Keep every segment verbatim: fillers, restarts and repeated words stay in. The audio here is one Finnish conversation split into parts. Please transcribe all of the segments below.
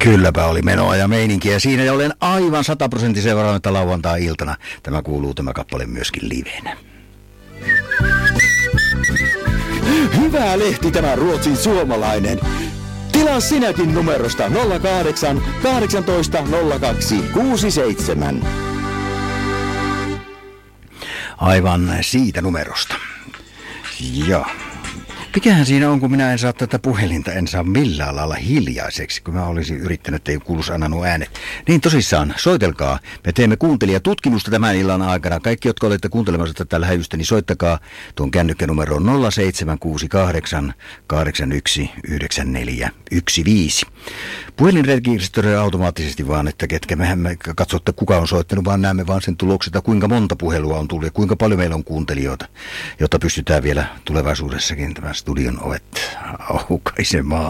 Kylläpä oli menoa ja meininkiä siinä ja olen aivan sataprosenttisen varma, että lauantai-iltana tämä kuuluu tämä kappale myöskin livenä. Hyvä lehti tämä Ruotsin suomalainen. Tilaa sinäkin numerosta nolla kahdeksan kahdeksantoista nolla kaksi kuusi seitsemän. Aivan siitä numerosta. Joo. Mikähän siinä on, kun minä en saa tätä puhelinta, en saa millään lailla hiljaiseksi, kun mä olisin yrittänyt, että ei kuuluisi aina nuo äänet. Niin tosissaan, soitelkaa. Me teemme kuuntelijatutkimusta tämän illan aikana. Kaikki, jotka olette kuuntelemassa tätä lähetystä, niin soittakaa tuon kännykkänumeroon nolla seitsemän kuusi kahdeksan kahdeksan yksi yhdeksän neljä yksi viisi. Puhelin rekisteröi automaattisesti vaan, että ketkä mehän me katsotte, kuka on soittanut, vaan näemme vaan sen tulokset, että kuinka monta puhelua on tullut ja kuinka paljon meillä on kuuntelijoita, jotta pystytään vielä tulevaisuudessakin tämän studion ovet aukaisemaan.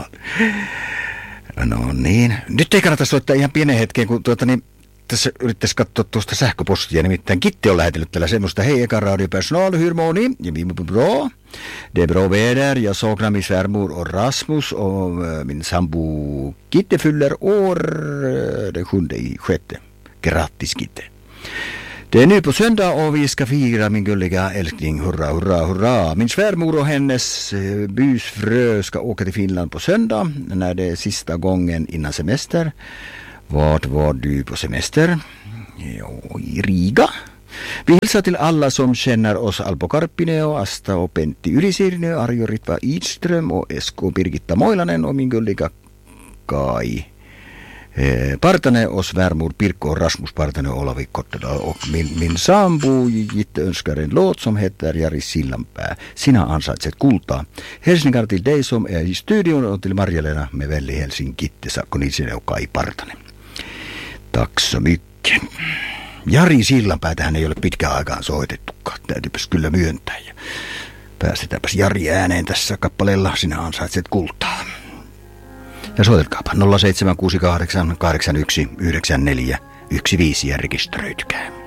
No niin. Nyt ei kannata soittaa ihan pienen hetken, kun tuota niin, tässä yrittäisi katsoa tuosta sähköpostia. Nimittäin Kitti on lähetellyt tällä semmoista. Hej, eka radiopersonal, hur mår ni? Ja vi mår bra. Det är bra väder. Jag saknar min svärmor och Rasmus och min sambo Kitte fyller år den sjunde i sjätte. Grattis Kitte. Det är nu på söndag och vi ska fira min gulliga älskling. Hurra, hurra, hurra. Min svärmor och hennes busfrö ska åka till Finland på söndag när det är sista gången innan semester. Vart var du på semester? Jo, i Riga. Vi hälsar till alla som känner oss Alpo Karppinen och Asta och Pentti Ylisirnö, Arjo Ritva Idström och Esko Birgitta Moilanen och min gulliga Kai Partanen och svärmor Pirkko och Rasmus Partanen och Olavi Kottedal och min, min sambo Gitte önskar en låt som heter Jari Sillanpää. Sinä ansaitset kultaa. Hälsningar till dig som är i studion och till Marja-Lena med vänlig hälsning Gitte Sakkonitsinen och Kai Partanen. Tack så mycket. Jari Sillanpäätähän ei ole pitkään aikaan soitettukaan. Täytyypäs kyllä myöntää. Ja päästetäänpäs Jari ääneen tässä kappaleella. Sinä ansaitset kultaa. Ja soitelkaapa nolla seitsemän kuusi kahdeksan kahdeksan yksi yhdeksän neljä yksi viisi ja rekisteröitykää.